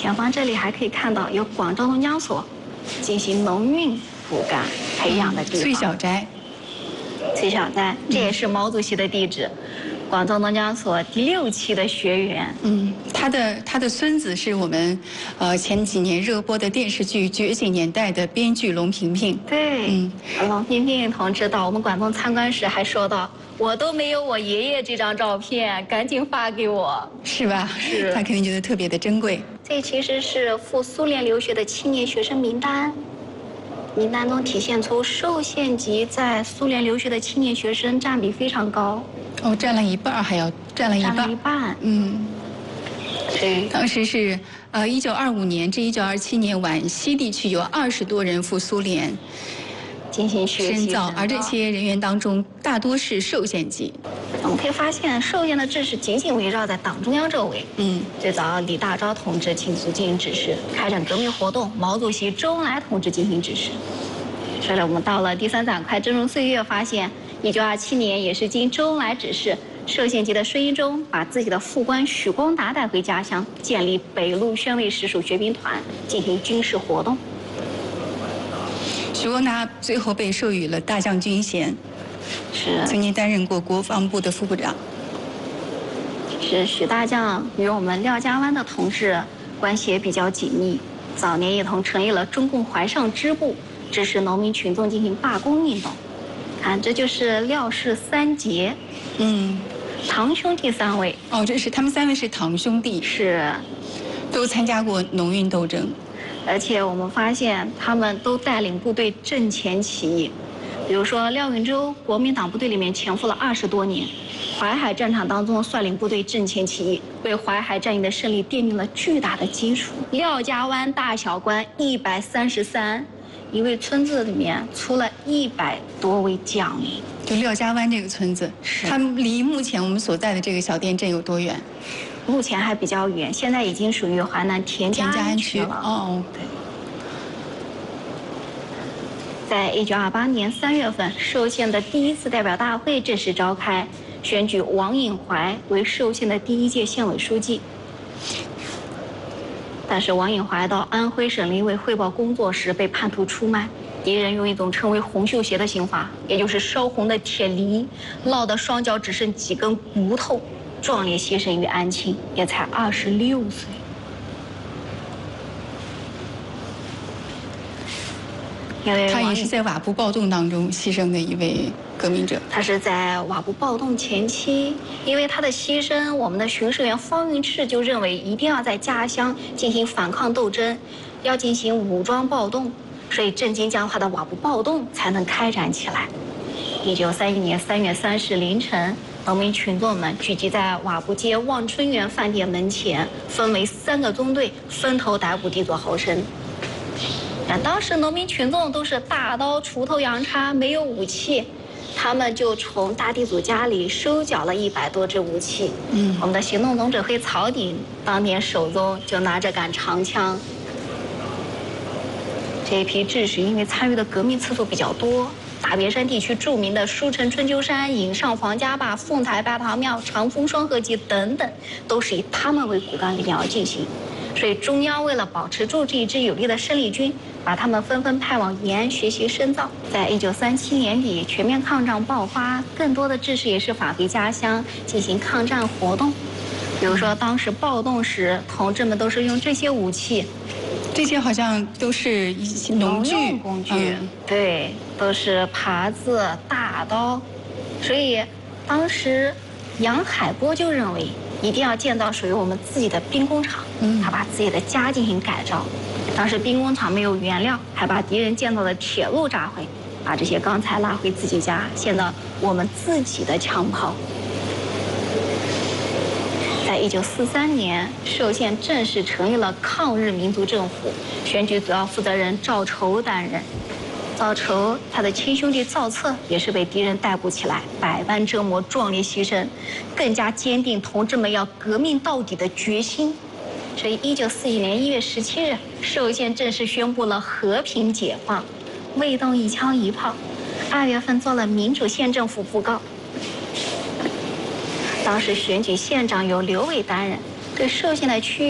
前方这里还可以看到有广州农江所进行农运骨干培养的地方。 崔小斋， 崔小斋，这也是毛主席的地址。广州农江所第6期的学员。 他的孙子是我们前几年热播的电视剧《觉醒年代》的编剧龙萍萍。 对，龙萍萍同志到我们广东参观时还说到，我都没有我爷爷这张照片，赶紧发给我。 是吧？ 是。 他肯定觉得特别的珍贵。 这其实是赴苏联留学的青年学生名单。名单中体现出受限级在苏联留学的青年学生占比非常高。 哦，占了一半，还要占了一半。 占了一半。对。 当时是1925年至1927年皖西地区有20多人赴苏联进行学习深造，而这些人员当中大多是受限级。 我们可以发现，受限的制式紧紧围绕在党中央周围。最早李大钊同志亲自进行指示，开展革命活动，毛主席、周恩来同志进行指示。所以我们到了第3板块峥嵘岁月，发现1927年也是经周恩来指示，受限级的孙一中把自己的副官许光达带回家乡，建立北路宣慰实属学兵团，进行军事活动。 许光达最后被授予了大将军衔， 是曾经担任过国防部的副部长。 是许大将与我们廖家湾的同志关系也比较紧密，早年一同成立了中共淮上支部，支持农民群众进行罢工运动。看，这就是廖氏3杰，堂兄弟3位。 哦，这是他们3位是堂兄弟， 是， 都参加过农运斗争。 而且我们发现他们都带领部队阵前起义，比如说廖允洲国民党部队里面潜伏了20多年，淮海战场当中率领部队阵前起义，为淮海战役的胜利奠定了巨大的基础。廖家湾大小关133，一位村子里面出了100多位将领。 就廖家湾这个村子，它离目前我们所在的这个小店镇有多远？ 目前还比较远，现在已经属于淮南田家庵区了。 哦， 对。在1928年3月份，受县的第1次代表大会正式召开，选举王颖怀为受县的第1届县委书记。但是王颖怀到安徽省临委汇报工作时被叛徒出卖，敌人用一种称为红袖鞋的刑罚，也就是烧红的铁犁，烙得双脚只剩几根骨头，壮烈牺牲于安庆，也才26岁。因为他也是在瓦布暴动当中牺牲的一位革命者。 他是在瓦布暴动前期，因为他的牺牲，我们的巡视员方云赤就认为一定要在家乡进行反抗斗争，要进行武装暴动，所以震惊江华的瓦布暴动才能开展起来。1931年3月30日凌晨，农民群众们聚集在瓦布街望春园饭店门前，分为3个中队，分头逮捕地佐豪生。当时农民群众都是大刀、锄头、洋叉，没有武器，他们就从大地主家里收缴了100多支武器。我们的行动总指挥曹鼎当年手中就拿着杆长枪。这一批志士因为参与的革命次数比较多，大别山地区著名的舒城春秋山、颍上黄家坝、凤台拜堂庙、长风双河集等等，都是以他们为骨干力量而进行。所以中央为了保持住这一支有力的生力军，把他们纷纷派往延安学习深造。在1937年底，全面抗战爆发，更多的志士也是返回家乡进行抗战活动。比如说当时暴动时，同志们都是用这些武器， 这些好像都是一些农具工具，对，都是耙子、大刀。所以当时杨海波就认为一定要建造属于我们自己的兵工厂，他把自己的家进行改造。当时兵工厂没有原料，还把敌人建造的铁路炸毁，把这些钢材拉回自己家，建造我们自己的枪炮。在1943年，寿县正式成立了抗日民族政府，选举主要负责人赵筹担任。赵筹他的亲兄弟赵策也是被敌人逮捕起来，百般折磨，壮烈牺牲，更加坚定同志们要革命到底的决心。所以1941年1月17日，寿县正式宣布了和平解放，未动一枪一炮。2月份做了民主县政府布告。当时选举县长由刘伟担任，对寿县的区域